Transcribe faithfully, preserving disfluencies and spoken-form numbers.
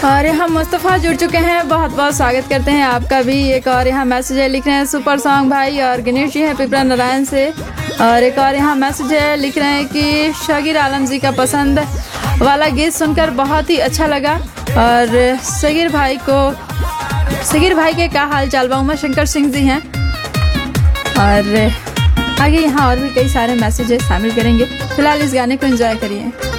और यहाँ मुस्तफ़ा जुड़ चुके हैं, बहुत बहुत स्वागत करते हैं आपका भी। एक और यहाँ मैसेज है, लिख रहे हैं सुपर सॉन्ग भाई। और गणेश जी हैं पिपरा नारायण से। और एक और यहाँ मैसेज है, लिख रहे हैं कि शगीर आलम जी का पसंद वाला गीत सुनकर बहुत ही अच्छा लगा। और सगीर भाई को सगीर भाई के क्या हाल चाल बा, उमा शंकर सिंह जी हैं। और आगे यहाँ और भी कई सारे मैसेजेस शामिल करेंगे। फिलहाल इस गाने को एंजॉय करिए।